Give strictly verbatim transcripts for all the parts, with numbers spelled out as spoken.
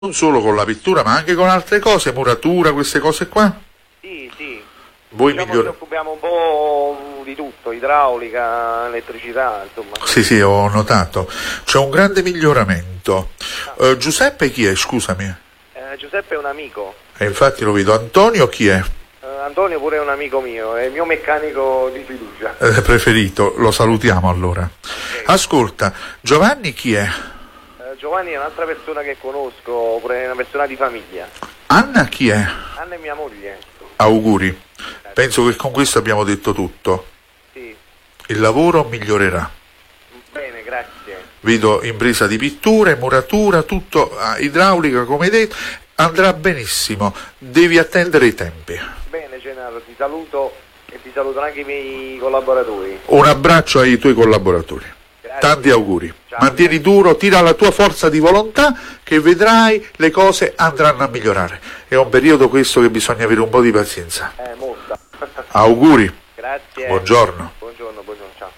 non solo con la pittura ma anche con altre cose, muratura, queste cose qua? Sì, sì. Voi diciamo miglior... ci occupiamo un po' di tutto, idraulica, elettricità, insomma. Sì, sì, ho notato. C'è un grande miglioramento. Ah. Uh, Giuseppe chi è, scusami? Eh, Giuseppe è un amico. E infatti lo vedo. Antonio chi è? Uh, Antonio pure è un amico mio, è il mio meccanico di fiducia. Eh, preferito, lo salutiamo allora. Okay. Ascolta, Giovanni chi è? Giovanni è un'altra persona che conosco, pure una persona di famiglia. Anna chi è? Anna è mia moglie. Auguri. Grazie. Penso che con questo abbiamo detto tutto. Sì. Il lavoro migliorerà. Bene, grazie. Vedo impresa di pittura, muratura, tutto, idraulica come hai detto, andrà benissimo. Devi attendere i tempi. Bene Gennaro, ti saluto e ti salutano anche i miei collaboratori. Un abbraccio ai tuoi collaboratori. Grazie. Tanti auguri. Ciao. Mantieni duro, tira la tua forza di volontà che vedrai le cose andranno a migliorare. È un periodo questo che bisogna avere un po' di pazienza. Eh, molta. Auguri. Grazie. Buongiorno. Buongiorno, buongiorno, ciao.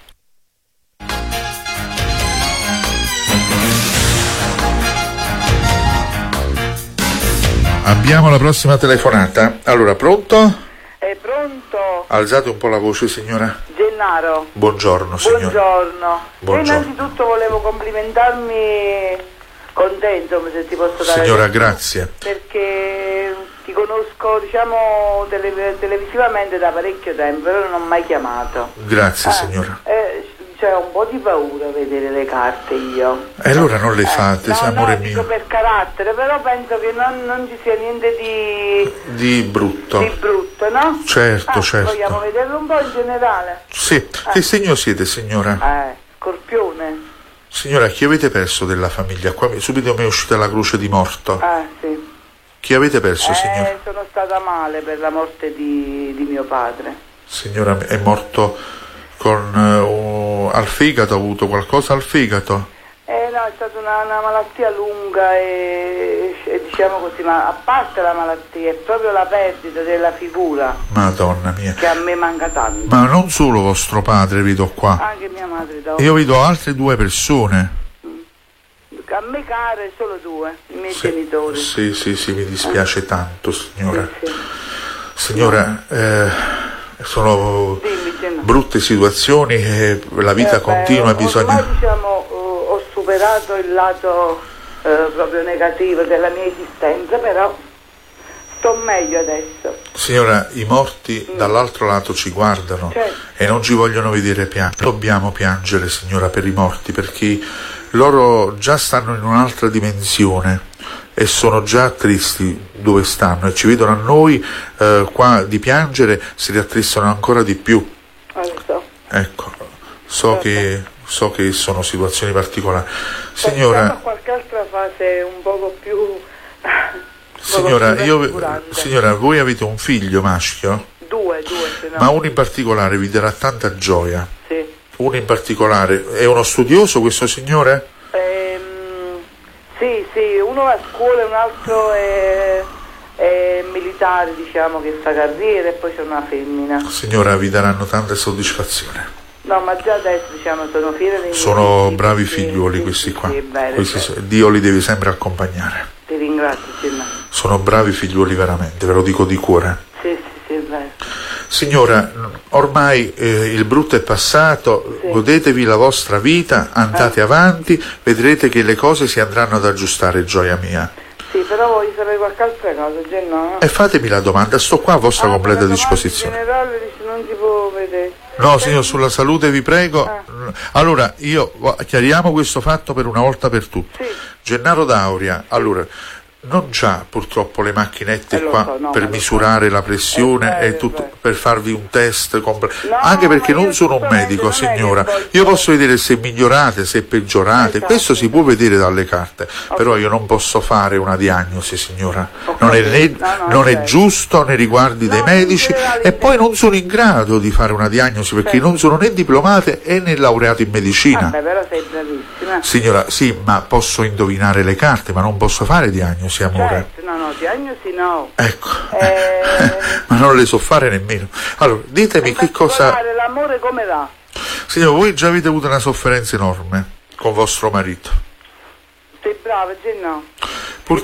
Abbiamo la prossima telefonata. Allora, pronto? È pronto? Alzate un po' la voce, signora. Gennaro. Buongiorno, signora. Buongiorno. Buongiorno. Io innanzitutto volevo complimentarmi con te, insomma, se ti posso dare. Signora, grazie. Perché ti conosco, diciamo, tele- televisivamente da parecchio tempo, però non ho mai chiamato. Grazie, eh, signora. Eh, cioè, ho un po' di paura a vedere le carte io. E allora non le fate, eh, no, amore no, mio. dico per carattere, però penso che non, non ci sia niente di... Di brutto. Di brutto, no? Certo, ah, certo. Vogliamo vederlo un po' in generale? Sì. Eh. Che segno siete, signora? Eh, Scorpione. Signora, chi avete perso della famiglia? Qua mi, subito mi è uscita la croce di morto. Eh, sì. Chi avete perso, eh, signora? sono stata male per la morte di, di mio padre. Signora, è morto con uh, al fegato, ha avuto qualcosa al fegato? Eh no, è stata una, una malattia lunga e, e diciamo così, ma a parte la malattia è proprio la perdita della figura. Madonna mia. Che a me manca tanto. Ma non solo vostro padre vedo qua. Anche mia madre da Io vedo altre due persone. Mm. A me care solo due, i miei sì, genitori. Sì, sì, sì, mi dispiace eh. tanto, signora. Sì, sì. Signora, eh, sono Dimmi, brutte situazioni e la vita eh, continua e beh, bisogna... Ormai, diciamo, uh, ho superato il lato uh, proprio negativo della mia esistenza, però sto meglio adesso. Signora, i morti mm. dall'altro lato ci guardano, certo. E non ci vogliono vedere piangere. Dobbiamo piangere, signora, per i morti, perché loro già stanno in un'altra dimensione e sono già tristi dove stanno e ci vedono a noi eh, qua di piangere, si rattristano ancora di più. Adesso. Ecco, so certo. che so che sono situazioni particolari. Signora, passiamo a qualche altra fase un poco più un signora, poco più io, signora, voi avete un figlio maschio? Due, due, se no. Ma uno in particolare vi darà tanta gioia. Sì. Uno in particolare, è uno studioso questo signore? Ehm, sì, sì, uno va a scuola e un altro è, è militare, diciamo, che fa carriera, e poi c'è una femmina. Signora, vi daranno tanta soddisfazione. No, ma già adesso, diciamo, sono fiera dei miei Sono figli, bravi sì, figlioli sì, questi sì, qua. Sì, bene, questi, sì. Dio li deve sempre accompagnare. Ti ringrazio, Gennaro. Sono bravi figlioli veramente, ve lo dico di cuore. Sì, sì, sì, è vero. Signora, ormai eh, il brutto è passato, sì. Godetevi la vostra vita, andate eh. avanti, vedrete che le cose si andranno ad aggiustare, gioia mia. Sì, però voglio sapere qualche altra cosa, Gennaro. E fatemi la domanda, sto qua a vostra ah, completa disposizione. In generale dice, non si può vedere. No, signor, sulla salute vi prego. Ah. Allora, io chiariamo questo fatto per una volta per tutte. Sì. Gennaro D'Auria, allora, non c'ha purtroppo le macchinette eh, qua so, no, per misurare la pressione eh, e tutto, eh, per farvi un test compl- no, anche perché non sono un medico, non signora. poi... Io posso vedere se migliorate, se peggiorate, esatto. Questo si può vedere dalle carte, okay. Però io non posso fare una diagnosi, signora. Non è, né, no, no, non certo. è giusto nei riguardi no, dei medici e poi non sono in grado di fare una diagnosi perché certo. Non sono né diplomate e né laureato in medicina. Vabbè, però sei bravissima. Signora, sì, ma posso indovinare le carte, ma non posso fare diagnosi, amore. Certo, no, no, diagnosi no. Ecco, eh... ma non le so fare nemmeno. Allora, ditemi che cosa... L'amore come va? Signora, voi già avete avuto una sofferenza enorme con vostro marito. Sei brava, Genna?